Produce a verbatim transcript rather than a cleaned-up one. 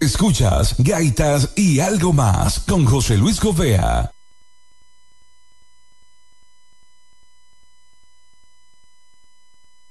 Escuchas Gaitas y algo más con José Luis Gobea.